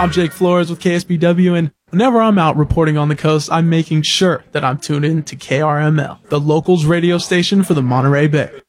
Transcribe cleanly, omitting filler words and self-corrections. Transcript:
I'm Jake Flores with KSBW, and whenever I'm out reporting on the coast, I'm making sure that I'm tuned in to KRML, the locals radio station for the Monterey Bay.